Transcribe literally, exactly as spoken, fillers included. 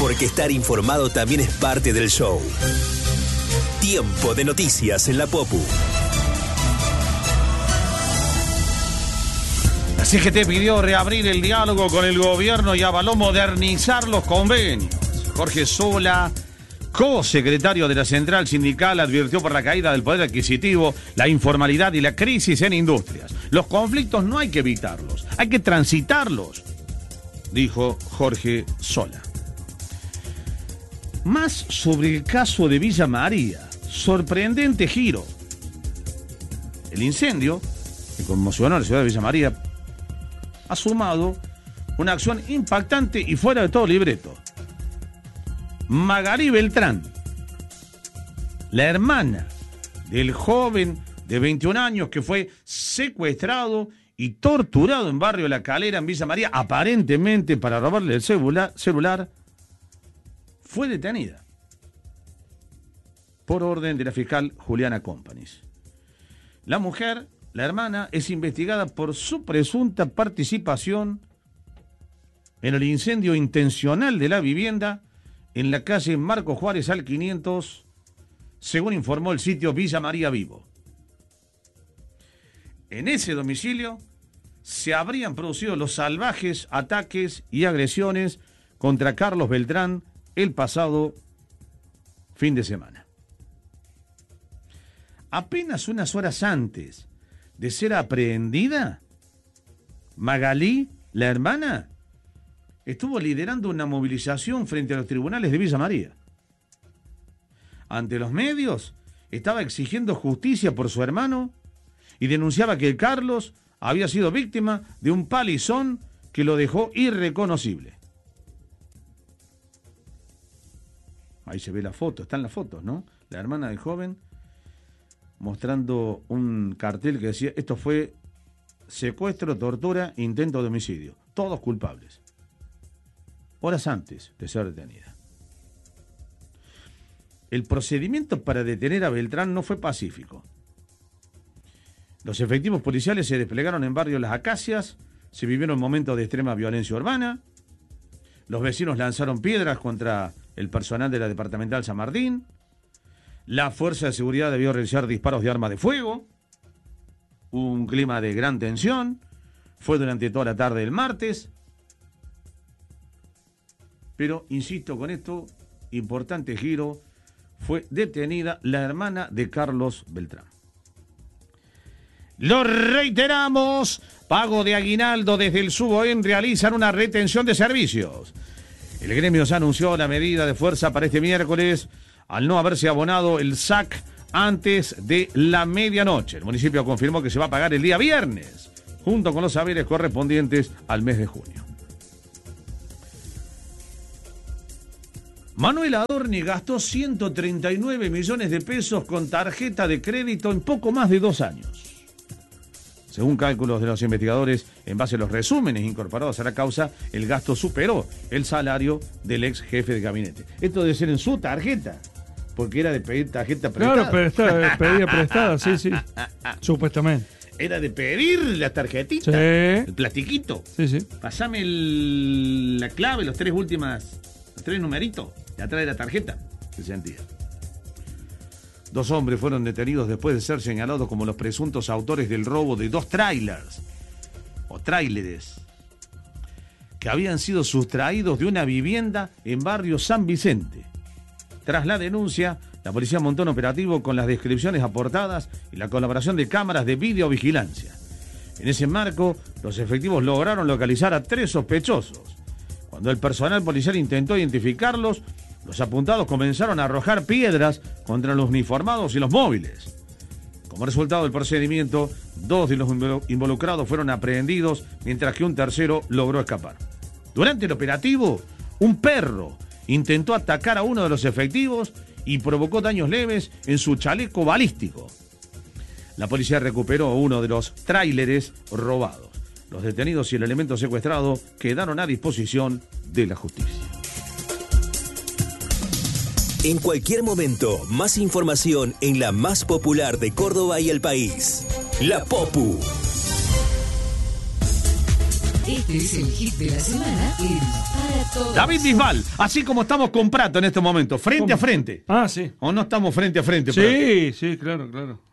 Porque estar informado también es parte del show. Tiempo de noticias en la Popu. La C G T pidió reabrir el diálogo con el gobierno y avaló modernizar los convenios. Jorge Sola, co-secretario de la Central Sindical, advirtió por la caída del poder adquisitivo, la informalidad y la crisis en industrias. Los conflictos no hay que evitarlos, hay que transitarlos, dijo Jorge Sola. Más sobre el caso de Villa María. Sorprendente giro. El incendio que conmocionó a la ciudad de Villa María ha sumado una acción impactante y fuera de todo libreto. Magalí Beltrán, la hermana del joven de veintiún años que fue secuestrado y torturado en Barrio La Calera, en Villa María, aparentemente para robarle el celular, celular fue detenida por orden de la fiscal Juliana Companys. La mujer, la hermana, es investigada por su presunta participación en el incendio intencional de la vivienda en la calle Marco Juárez al quinientos, según informó el sitio Villa María Vivo. En ese domicilio se habrían producido los salvajes ataques y agresiones contra Carlos Beltrán el pasado fin de semana. Apenas unas horas antes de ser aprehendida, Magalí, la hermana, estuvo liderando una movilización frente a los tribunales de Villa María. Ante los medios, estaba exigiendo justicia por su hermano y denunciaba que Carlos había sido víctima de un palizón que lo dejó irreconocible. Ahí se ve la foto, están las fotos, ¿no? La hermana del joven mostrando un cartel que decía: esto fue secuestro, tortura, intento de homicidio. Todos culpables. Horas antes de ser detenida. El procedimiento para detener a Beltrán no fue pacífico. Los efectivos policiales se desplegaron en barrio Las Acacias, se vivieron momentos de extrema violencia urbana, los vecinos lanzaron piedras contra el personal de la departamental San Martín, la fuerza de seguridad debió realizar disparos de arma de fuego, hubo un clima de gran tensión, fue durante toda la tarde del martes, pero insisto con esto, importante giro, fue detenida la hermana de Carlos Beltrán. Lo reiteramos, pago de aguinaldo desde el Suboen realizan una retención de servicios. El gremio se anunció la medida de fuerza para este miércoles al no haberse abonado el S A C antes de la medianoche. El municipio confirmó que se va a pagar el día viernes, junto con los saberes correspondientes al mes de junio. Manuel Adorni gastó ciento treinta y nueve millones de pesos con tarjeta de crédito en poco más de dos años. Según cálculos de los investigadores, en base a los resúmenes incorporados a la causa, el gasto superó el salario del ex jefe de gabinete. Esto debe ser en su tarjeta, porque era de pedir tarjeta prestada. Claro, prestada, pedía prestada, sí, sí, supuestamente. Era de pedir la tarjetita, sí. El plastiquito. Sí, sí. Pasame el, la clave, los tres últimas, los tres numeritos de atrás de la tarjeta. ¿Qué sentía? Dos hombres fueron detenidos después de ser señalados como los presuntos autores del robo de dos trailers, o tráileres, que habían sido sustraídos de una vivienda en barrio San Vicente. Tras la denuncia, la policía montó un operativo con las descripciones aportadas y la colaboración de cámaras de videovigilancia. En ese marco, los efectivos lograron localizar a tres sospechosos. Cuando el personal policial intentó identificarlos, los apuntados comenzaron a arrojar piedras contra los uniformados y los móviles. Como resultado del procedimiento, dos de los involucrados fueron aprehendidos, mientras que un tercero logró escapar. Durante el operativo, un perro intentó atacar a uno de los efectivos y provocó daños leves en su chaleco balístico. La policía recuperó uno de los tráileres robados. Los detenidos y el elemento secuestrado quedaron a disposición de la justicia. En cualquier momento, más información en la más popular de Córdoba y el país. La Popu. Este es el hit de la semana en Para Todos. David Bisbal, así como estamos con Prato en este momento, frente ¿Cómo? a frente. Ah, sí. ¿O no estamos frente a frente? Sí, Prato? sí, claro, claro.